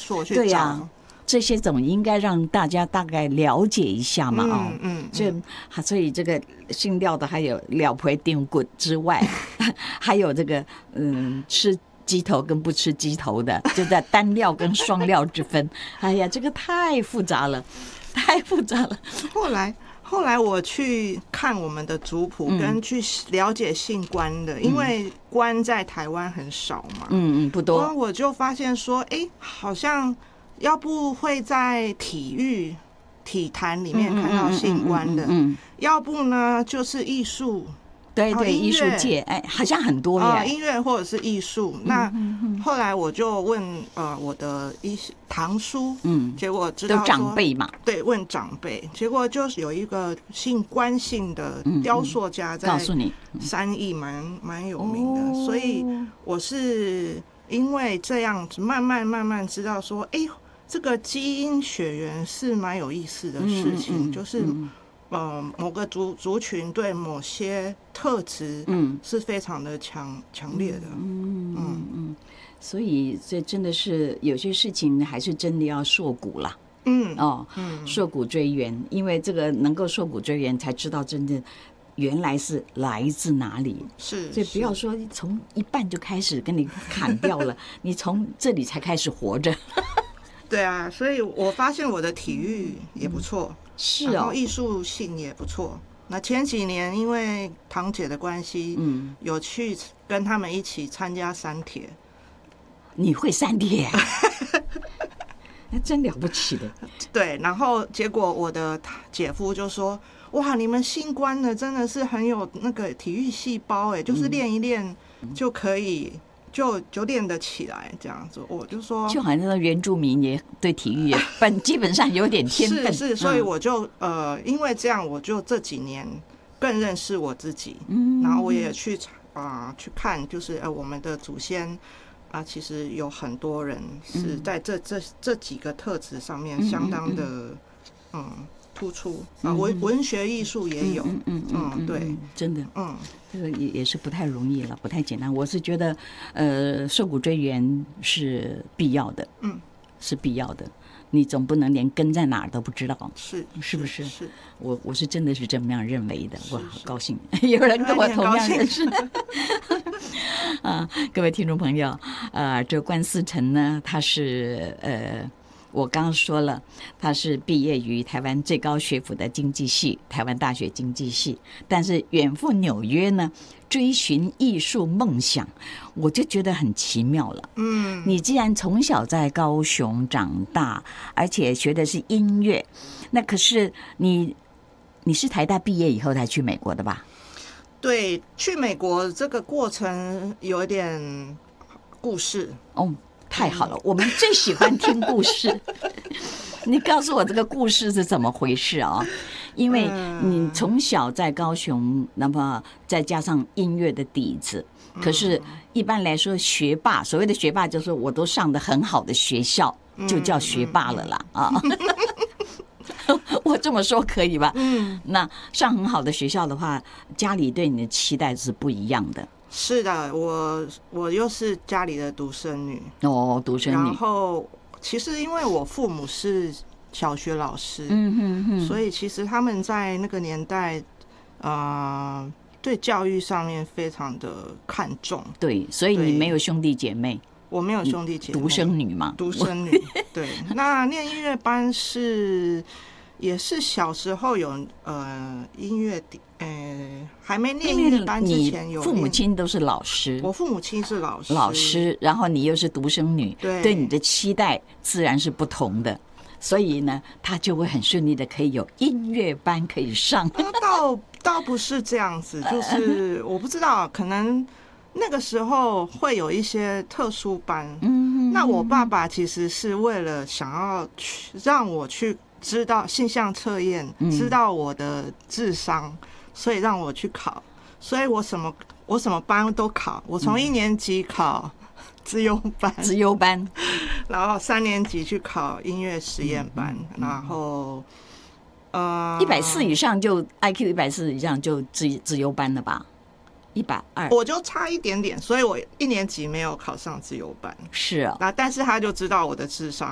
所去找。 对呀，这些总应该让大家大概了解一下嘛。所以这个姓廖的还有廖培丁骨之外，还有这个吃鸡头跟不吃鸡头的，就在单料跟双料之分。哎呀，这个太复杂了，太复杂了。 后来我去看我们的族谱，跟去了解姓关的，因为关在台湾很少嘛， 不多。 我就发现说，好像要不会在体坛里面看到姓关的，要不呢就是艺术。 对，艺术界好像很多耶， 音乐或者是艺术。那后来我就问我的堂叔，结果知道都长辈嘛， 对，问长辈，结果就是有一个姓关姓的雕塑家在三义蛮有名的，所以我是因为这样子慢慢知道说，这个基因血缘是蛮有意思的事情，就是某个族群对某些特质是非常的强烈的。 所以这真的是有些事情还是真的要溯谷啦。溯谷追源，因为这个能够溯谷追源，才知道真的原来是来自哪里。 是， 所以不要说从一半就开始跟你砍掉了，你从这里才开始活着。 对啊，所以我发现我的体育也不错。 是然后艺术性也不错。那前几年因为堂姐的关系，有去跟他们一起参加三铁。 你会三铁啊？那真了不起的。 对，然后结果我的姐夫就说：“哇，你们姓关的真的是很有那个体育细胞，就是练一练就可以。”就练得起来这样子，我就说， 就好像原住民也对体育也基本上有点天分， 是，所以我就因为这样，我就这几年更认识我自己，然后我也去看，就是我们的祖先其实有很多人是在这几个特质上面相当的突出文学艺术也有，对， 真的，这个也是不太容易了，不太简单。我是觉得，溯谷追源是必要的，是必要的。你总不能连根在哪儿都不知道，是不是？ 是， 我是真的是这么样认为的。我好高兴，有人跟我同样认识。各位听众朋友，这关思成呢，他是我刚刚说了，他是毕业于台湾最高学府的经济系，台湾大学经济系，但是远赴纽约呢，追寻艺术梦想，我就觉得很奇妙了。你既然从小在高雄长大，而且学的是音乐，那可是你是台大毕业以后才去美国的吧？ 对，去美国这个过程有一点故事太好了，我们最喜欢听故事。你告诉我这个故事是怎么回事啊？因为你从小在高雄，那么再加上音乐的底子，可是一般来说学霸，所谓的学霸就是我都上得很好的学校，就叫学霸了啦啊。我这么说可以吧？那上很好的学校的话，家里对你的期待是不一样的。 是的，我又是家里的独生女独生女。 然后其实因为我父母是小学老师，所以其实他们在那个年代，对教育上面非常的看重。 对，所以你没有兄弟姐妹？ 我没有兄弟姐妹， 独生女嘛。 独生女，对。那念音乐班也是小时候有音乐还没念音乐班之前有。 你父母亲都是老师？ 我父母亲是老师， 然后你又是独生女，对你的期待自然是不同的，所以呢，他就会很顺利的可以有音乐班可以上。 倒不是这样子，就是我不知道，可能那个时候会有一些特殊班。那我爸爸其实是为了想要让我去知道性向测验，知道我的智商，所以让我去考。所以我什么班都考，我从1年级考资优班，然后3年级去考音乐实验班，然后 140以上就 IQ 140以上就资优班了吧？120， 我就差一点点，所以我1年级没有考上资优班。 是啊， 但是他就知道我的智商